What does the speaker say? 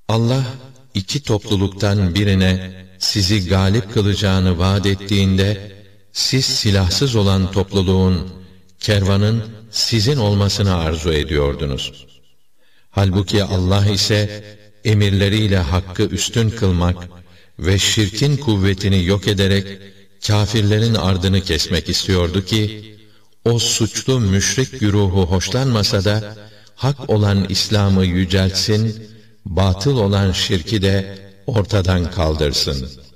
Allah iki topluluktan birine sizi galip kılacağını vaat ettiğinde, siz silahsız olan topluluğun, kervanın sizin olmasını arzu ediyordunuz. Halbuki Allah ise emirleriyle hakkı üstün kılmak ve şirkin kuvvetini yok ederek kâfirlerin ardını kesmek istiyordu ki, o suçlu müşrik güruhu hoşlanmasa da, hak olan İslam'ı yüceltsin, batıl olan şirki de ortadan kaldırsın.